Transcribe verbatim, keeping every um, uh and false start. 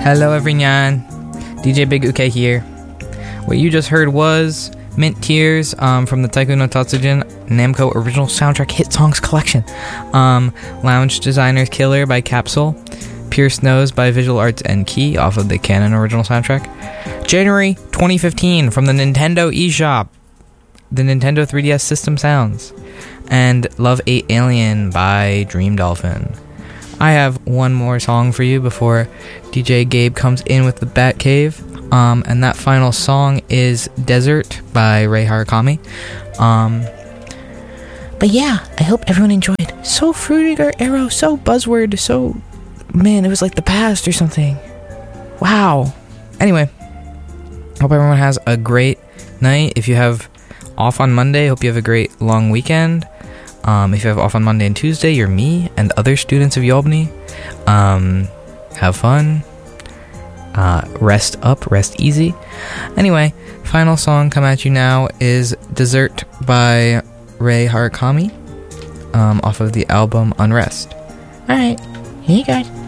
Hello everyone, D J Big Uke here. What you just heard was Mint Tears um, from the Taiko no Tatsujin Namco Original Soundtrack Hit Songs Collection. Um, Lounge Designer's Killer by Capsule. Pure Snows by Visual Arts and Key off of the Canon Original Soundtrack. January twenty fifteen from the Nintendo eShop. The Nintendo three D S System Sounds. And Love eight Alien by Dream Dolphin. I have one more song for you before D J Gabe comes in with the Batcave. Um, and that final song is Desert by Rei Harakami. Um, but yeah, I hope everyone enjoyed. So Fruitiger Arrow, so buzzword, so... Man, it was like the past or something. Wow. Anyway, hope everyone has a great night. If you have off on Monday, hope you have a great long weekend. Um, if you have off on Monday and Tuesday, you're me and other students of Yalbany. Um, have fun. Uh, rest up, rest easy. Anyway, final song come at you now is Desert by Rei Harakami, um, off of the album Unrest. Alright, here you guys.